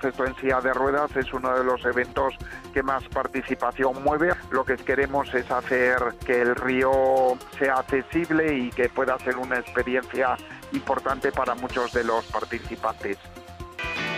baloncesto en silla de ruedas es uno de los eventos que más participación mueve. Lo que queremos es hacer que el río sea accesible y que pueda ser una experiencia importante para muchos de los participantes.